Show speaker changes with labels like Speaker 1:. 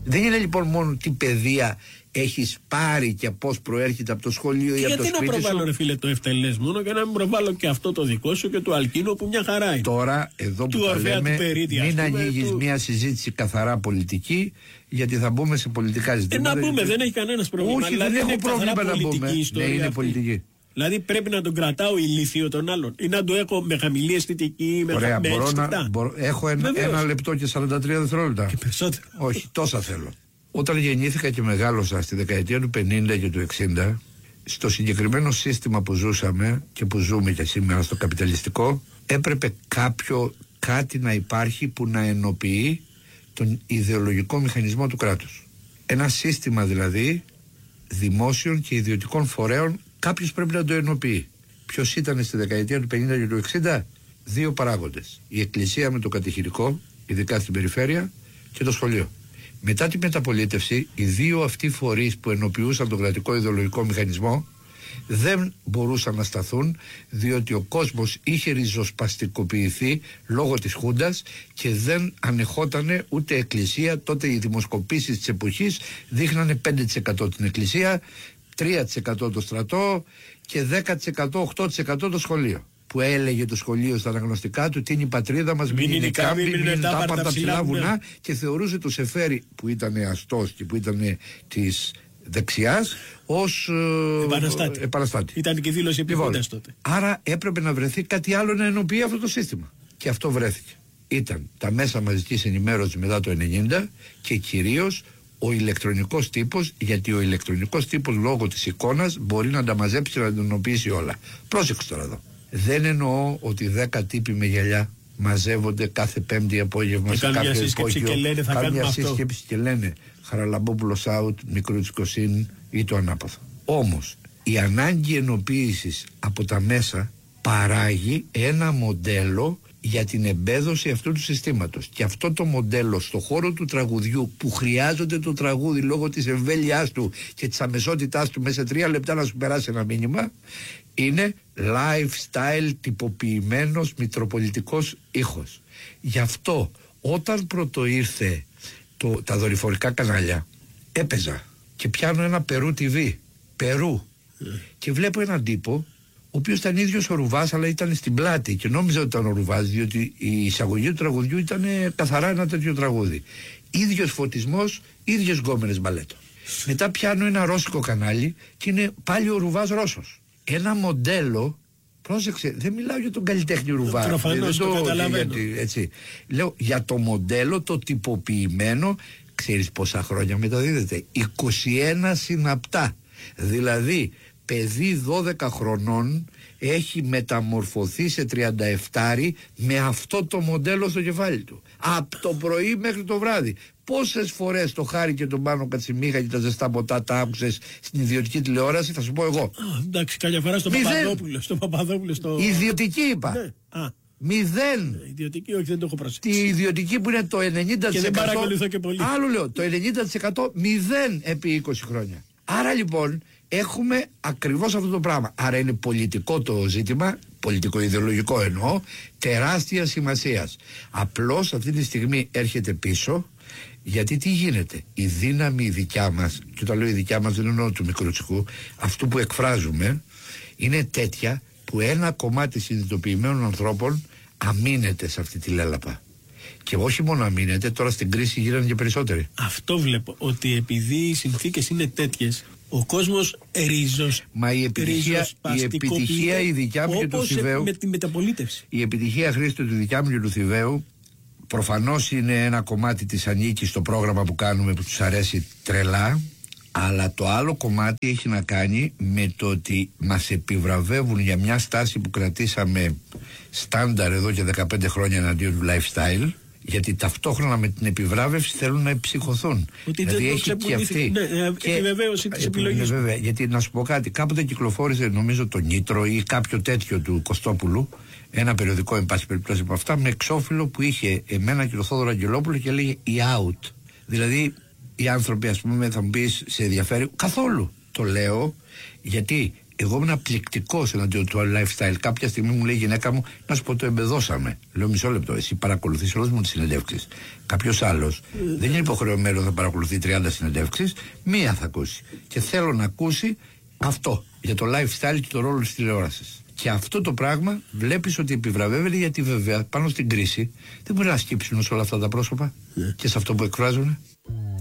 Speaker 1: Δεν είναι λοιπόν μόνο τι παιδεία έχεις πάρει και πώς προέρχεται από το σχολείο ή από το σπίτι σου.
Speaker 2: Γιατί να προβάλλω, ρε φίλε, το ευτελές μόνο και να μην προβάλλω και αυτό το δικό σου και του Αλκίνο που μια χαρά είναι.
Speaker 1: Τώρα, εδώ που τα λέμε, μην ανοίγεις μια συζήτηση καθαρά πολιτική, γιατί θα μπούμε σε πολιτικά ζητήματα.
Speaker 2: Να μπούμε, δεν έχει κανένας πρόβλημα.
Speaker 1: Όχι, δεν έχω πρόβλημα να μπούμε. Ναι, είναι πολιτική.
Speaker 2: Δηλαδή πρέπει να τον κρατάω ηλίθιο τον άλλον ή να το έχω με χαμηλή αισθητική, με χαμηλή αισθητικά.
Speaker 1: Έχω ένα λεπτό και 43 δευτερόλεπτα.
Speaker 2: Και περισσότερο.
Speaker 1: Όχι, τόσα θέλω. Όταν γεννήθηκα και μεγάλωσα στη δεκαετία του 50 και του 60, στο συγκεκριμένο σύστημα που ζούσαμε και που ζούμε και σήμερα στο καπιταλιστικό, έπρεπε κάτι να υπάρχει που να ενοποιεί τον ιδεολογικό μηχανισμό του κράτους. Ένα σύστημα δηλαδή δημόσιων και ιδιωτικών φορέων, κάποιος πρέπει να το ενοποιεί. Ποιος ήταν στη δεκαετία του 50 και του 60? Δύο παράγοντες. Η εκκλησία με το κατηχητικό, ειδικά στην περιφέρεια, και το σχολείο. Μετά τη μεταπολίτευση, οι δύο αυτοί φορείς που ενοποιούσαν τον κρατικό ιδεολογικό μηχανισμό δεν μπορούσαν να σταθούν, διότι ο κόσμος είχε ριζοσπαστικοποιηθεί λόγω της Χούντας και δεν ανεχότανε ούτε εκκλησία. Τότε οι δημοσκοπήσεις της εποχής δείχνανε 5% την εκκλησία, 3% το στρατό και 10%, 8% το σχολείο. Που έλεγε το σχολείο στα αναγνωστικά του τι είναι η πατρίδα μας, μην είναι κάμπι, μην είναι τα από τα ψηλά βουνά, και θεωρούσε το Σεφέρι που ήταν αστός και που ήταν της δεξιάς ως επαναστάτη.
Speaker 2: Ήταν και δήλωση επιβόντας τότε.
Speaker 1: Άρα έπρεπε να βρεθεί κάτι άλλο να ενοποιεί αυτό το σύστημα. Και αυτό βρέθηκε. Ήταν τα μέσα μαζικής ενημέρωσης μετά το 90 και κυρίως ο ηλεκτρονικός τύπος, γιατί ο ηλεκτρονικός τύπος λόγω της εικόνας μπορεί να τα μαζέψει και να τα ενοποιήσει όλα. Πρόσεξε τώρα εδώ. Δεν εννοώ ότι 10 τύποι με γυαλιά μαζεύονται κάθε Πέμπτη απόγευμα σε κάποιο υπόγειο, κάνουν μια σύσκεψη και λένε Χαραλαμπόπουλος out, Μικρούτσικος in ή το ανάποδο. Όμως η ανάγκη ενοποίησης από τα μέσα παράγει ένα μοντέλο για την εμπέδωση αυτού του συστήματος. Και αυτό το μοντέλο στο χώρο του τραγουδιού, που χρειάζονται το τραγούδι λόγω της εμβέλειάς του και της αμεσότητάς του μέσα σε 3 λεπτά να σου περάσει ένα μήνυμα, είναι lifestyle τυποποιημένος μητροπολιτικός ήχος. Γι' αυτό όταν πρώτο ήρθε τα δορυφορικά κανάλια, έπαιζα και πιάνω ένα Περού TV, Περού, και βλέπω έναν τύπο ο οποίος ήταν ίδιος ο Ρουβάς, αλλά ήταν στην πλάτη και νόμιζα ότι ήταν ο Ρουβάς, διότι η εισαγωγή του τραγουδιού ήταν καθαρά ένα τέτοιο τραγούδι. Ίδιος φωτισμός, ίδιες γκόμενες μπαλέτο. Μετά πιάνω ένα ρώσικο κανάλι και είναι πάλι ο Ρουβάς Ρώσος. Ένα μοντέλο, πρόσεξε, δεν μιλάω για τον καλλιτέχνη Ρουβά.
Speaker 2: Προφανώς το καταλαβαίνω.
Speaker 1: Έτσι. Λέω για το μοντέλο, το τυποποιημένο. Ξέρεις πόσα χρόνια μεταδίδεται? 21 συναπτά. Δηλαδή παιδί 12 χρονών έχει μεταμορφωθεί σε 37 με αυτό το μοντέλο στο κεφάλι του. Από το πρωί μέχρι το βράδυ. Πόσες φορές το Χάρη και τον Πάνο Κατσιμίχα και τα ζεστά ποτά τα άκουσες στην ιδιωτική τηλεόραση? Θα σου πω εγώ.
Speaker 2: Εντάξει, καλιά φορά στο Παπαδόπουλο.
Speaker 1: Ιδιωτική είπα.
Speaker 2: Ναι.
Speaker 1: 0.
Speaker 2: Ιδιωτική, όχι, δεν το έχω προσέξει.
Speaker 1: Τη ιδιωτική που είναι το 90%.
Speaker 2: Και δεν παρακολουθώ και πολύ.
Speaker 1: Άλλο λέω, το 90% 0 επί 20 χρόνια. Άρα λοιπόν έχουμε ακριβώς αυτό το πράγμα. Άρα είναι πολιτικό το ζήτημα, πολιτικο-ιδεολογικό εννοώ, τεράστια σημασίας. Απλώς αυτή τη στιγμή έρχεται πίσω, γιατί τι γίνεται? Η δύναμη δικιά μας, και όταν λέω η δικιά μας δεν εννοώ του Μικρούτσικου, αυτού που εκφράζουμε, είναι τέτοια που ένα κομμάτι συνειδητοποιημένων ανθρώπων αμήνεται σε αυτή τη λέλαπα. Και όχι μόνο αμήνεται, τώρα στην κρίση γίνανε και περισσότεροι.
Speaker 2: Αυτό βλέπω, ότι επειδή οι συνθήκες είναι τέτοιες, ο κόσμος
Speaker 1: Μα η επιτυχία η δικιά μου και του Θηβαίου,
Speaker 2: με τη μεταπολίτευση.
Speaker 1: Η επιτυχία, Χρήστο, του δικιά μου και του Θηβαίου, προφανώς είναι ένα κομμάτι της ανήκει στο πρόγραμμα που κάνουμε που τους αρέσει τρελά, αλλά το άλλο κομμάτι έχει να κάνει με το ότι μας επιβραβεύουν για μια στάση που κρατήσαμε στάνταρ εδώ και 15 χρόνια εναντίον του lifestyle, γιατί ταυτόχρονα με την επιβράβευση θέλουν να εψυχωθούν.
Speaker 2: Ότι
Speaker 1: δηλαδή
Speaker 2: δεν
Speaker 1: έχει και αυτή
Speaker 2: επιβεβαίωση της επιλογής.
Speaker 1: Βέβαια, γιατί να σου πω κάτι, κάποτε κυκλοφόρησε νομίζω το Νίτρο ή κάποιο τέτοιο του Κωστόπουλου, ένα περιοδικό εν πάση περιπτώσει από αυτά, με εξώφυλλο που είχε εμένα και τον Θόδωρο Αγγελόπουλο και λέγε η out. Δηλαδή οι άνθρωποι, ας πούμε, θα μου πεις, σε ενδιαφέρει? Καθόλου. Το λέω γιατί Εγώ ήμουν πληκτικός εναντίον του lifestyle. Κάποια στιγμή μου λέει η γυναίκα μου, να σου πω, το εμπεδώσαμε. Λέω, μισό λεπτό, εσύ παρακολουθείς όλες μου τις συνεντεύξεις. Κάποιος άλλος δεν είναι υποχρεωμένο να παρακολουθεί 30 συνεντεύξεις, μία θα ακούσει. Και θέλω να ακούσει αυτό για το lifestyle και το ρόλο της τηλεόρασης. Και αυτό το πράγμα βλέπεις ότι επιβραβεύεται, γιατί βέβαια πάνω στην κρίση δεν μπορεί να σκύψουν όλα αυτά τα πρόσωπα και σε αυτό που εκφράζουν.